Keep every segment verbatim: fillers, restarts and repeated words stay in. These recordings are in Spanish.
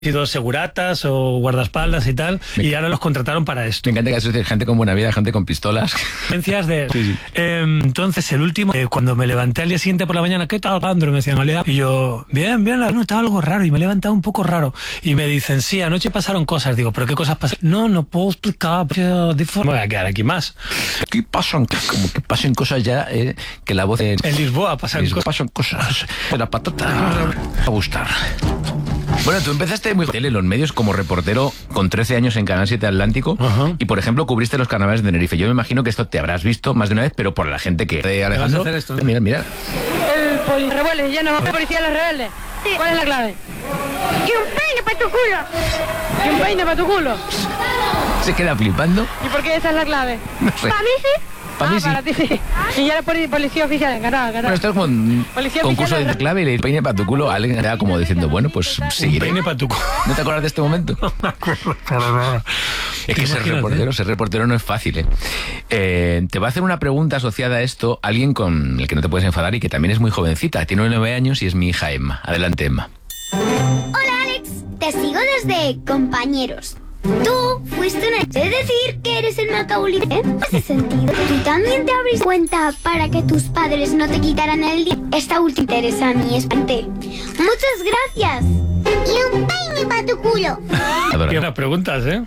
sido seguratas o guardaespaldas y tal, me, y ahora los contrataron para esto. Me encanta que eso es gente con buena vida, gente con pistolas. De, sí, sí. Eh, entonces, el último, eh, cuando me levanté al día siguiente por la mañana, ¿qué tal, Andro? Me decían, y yo, bien, bien, no, estaba algo raro, y me he levantado un poco raro. Y me dicen, sí, anoche pasaron cosas. Digo, ¿pero qué cosas pasaron? No, no puedo explicar, pero me voy a quedar aquí más. ¿Qué pasan? Como que pasen cosas ya, eh, que la voz... Eh, en Lisboa pasan, Lisboa cosas. pasan cosas. La patata va a gustar. Bueno, tú empezaste muy joven en los medios como reportero con trece años en Canal siete Atlántico. Uh-huh. Y, por ejemplo, cubriste los carnavales de Tenerife. Yo me imagino que esto te habrás visto más de una vez, pero por la gente que... De Alejandro, hacer esto? Mira, mira. El poli rebelde, ya no va a policía a los rebeldes. Sí. ¿Cuál es la clave? ¡Y un peine para tu culo! ¿Y un peine para tu culo? Se queda flipando. ¿Y por qué esa es la clave? No sé. ¿Para mí sí? Para ah, mí sí. Para ti sí. Y ya eres policía oficial, encarado, encarado. Bueno, esto es como un policía concurso de de... clave y le peine para tu culo. Alguien era como diciendo, bueno, pues sí. Peine para tu culo. ¿No te acuerdas de este momento? No me acuerdo para nada. Es que ser reportero, ser reportero no es fácil, ¿eh? Eh, te va a hacer una pregunta asociada a esto alguien con el que no te puedes enfadar y que también es muy jovencita. Tiene nueve años y es mi hija Emma. Adelante, Emma. Hola, Alex. Te sigo desde Compañeros. Tú fuiste una... Es decir, que eres el Macaulay, ¿eh? En ese sentido, ¿tú también te abriste cuenta para que tus padres no te quitaran el día? Esta última interesa a mí, espante. Muchas gracias. Y un peine para tu culo. Qué buenas preguntas, ¿eh?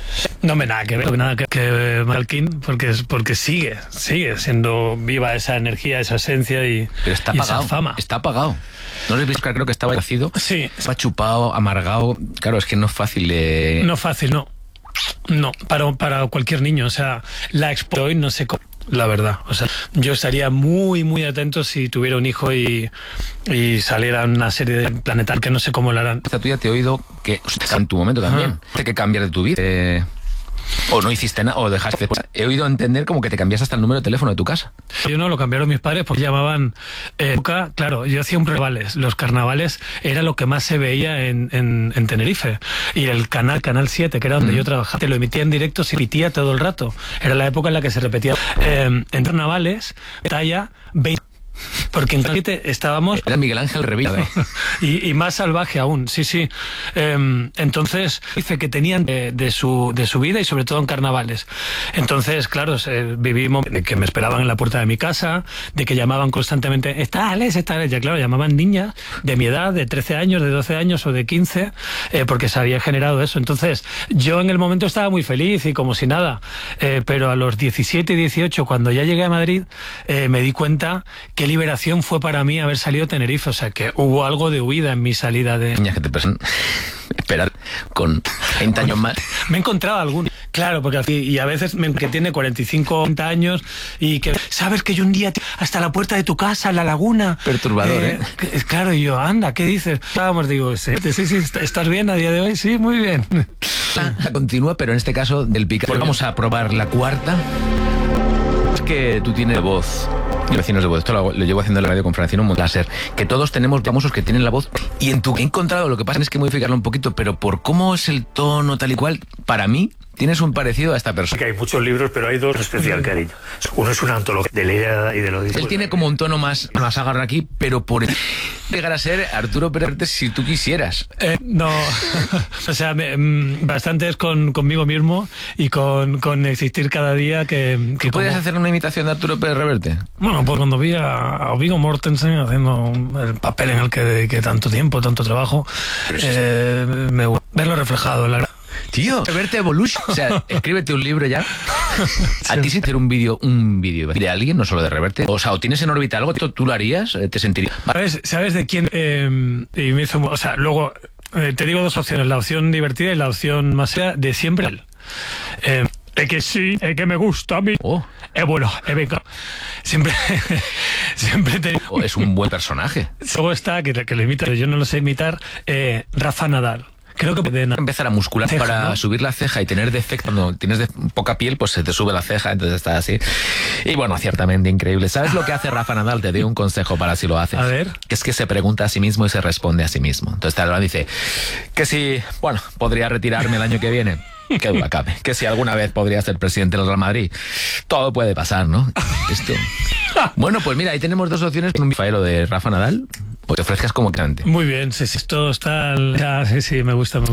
No me nada que ver, nada que, que Malkin, porque porque sigue, sigue siendo viva esa energía, esa esencia y, Pero está y apagado, esa fama. Está apagado. ¿No les veis? Creo que estaba vacío. Sí. Estaba chupado, amargado. Claro, es que no es fácil de... No fácil, no. No, para, para cualquier niño. O sea, la expo hoy no sé cómo. La verdad, o sea, yo estaría muy, muy atento si tuviera un hijo y, y saliera una serie de planetal que no sé cómo lo harán. Esta tuya te he oído que en tu momento también Ajá. que cambiar de tu vida. Eh, o no hiciste nada, o dejaste. He oído entender como que te cambiaste hasta el número de teléfono de tu casa. Yo no, lo cambiaron mis padres porque llamaban. Eh, claro, yo hacía un carnavales. Los carnavales era lo que más se veía en, en, en Tenerife. Y el canal, Canal siete, que era donde mm. yo trabajaba, te lo emitía en directo, se emitía todo el rato. Era la época en la que se repetía. Eh, en carnavales, talla veinte. Porque en siete estábamos... Era Miguel Ángel Revilla. y, y más salvaje aún, sí, sí. Eh, entonces, dice que tenían de, de, su, de su vida y sobre todo en carnavales. Entonces, claro, eh, vivimos de que me esperaban en la puerta de mi casa, de que llamaban constantemente, está Alex, está Alex. Ya claro, llamaban niñas de mi edad, de trece años, de doce años o de quince, eh, porque se había generado eso. Entonces, yo en el momento estaba muy feliz y como si nada. Eh, pero a los diecisiete y dieciocho, cuando ya llegué a Madrid, eh, me di cuenta que liberación fue para mí haber salido de Tenerife, o sea que hubo algo de huida en mi salida de... Niñas que te pasan esperar con veinte años más. Me he encontrado alguno, claro, porque y a veces me, que tiene cuarenta y cinco, cuarenta años y que sabes que yo un día hasta la puerta de tu casa, en la laguna. Perturbador, ¿eh? ¿eh? Que, claro, y yo, anda, ¿qué dices? Vamos, digo, sí, sí, sí, ¿estás bien a día de hoy? Sí, muy bien. La continúa, pero en este caso del pica. Pues vamos a probar la cuarta. Es que tú tienes voz... Y vecinos de voz, esto lo, lo llevo haciendo en la radio con Francino Montaser, que todos tenemos famosos que tienen la voz y en tu he encontrado, lo que pasa es que modificarlo un poquito, pero por cómo es el tono tal y cual, para mí tienes un parecido a esta persona. Que hay muchos libros, pero hay dos especial cariño. Uno es una antología de Leira y de lo Él tiene como un tono más, más agarra aquí, pero por llegar a ser Arturo Pérez si tú quisieras. Eh, no, o sea, me, mm, bastante es con, conmigo mismo y con, con existir cada día que... que ¿Puedes como... hacer una imitación de Arturo Pérez Reverte? Bueno, pues cuando vi a, a Viggo Mortensen haciendo el papel en el que dediqué tanto tiempo, tanto trabajo, eh, me verlo reflejado, la verdad. Tío, Reverte Evolution. O sea, escríbete un libro ya. A ti sin hacer un vídeo, un vídeo de alguien, no solo de Reverte. O sea, o tienes en órbita algo, ¿tú lo harías? ¿Te sentirías? ¿Sabes, ¿Sabes de quién? Eh, y me hizo, o sea, luego eh, te digo dos opciones, la opción divertida y la opción más sea de siempre. Eh, es que sí, es que me gusta a mí. Oh. Es bueno, es venga. Siempre, siempre te... Oh, es un buen personaje. Luego está, que, que lo imita, yo no lo sé imitar, eh, Rafa Nadal. Creo que puede empezar a muscular ceja, para ¿no? subir la ceja y tener defecto. Cuando tienes de poca piel, pues se te sube la ceja, entonces está así. Y bueno, ciertamente increíble. ¿Sabes lo que hace Rafa Nadal? Te doy un consejo para si lo haces. A ver. Que es que se pregunta a sí mismo y se responde a sí mismo. Entonces Nadal dice que si, bueno, podría retirarme el año que viene. Qué duda cabe. Que si alguna vez podría ser presidente del Real Madrid. Todo puede pasar, ¿no? Esto. Bueno, pues mira, ahí tenemos dos opciones. Un faelo de Rafa Nadal. pues te ofrezcas como cante. Muy bien, sí, sí, esto está... ya, sí, sí, me gusta. Me gusta.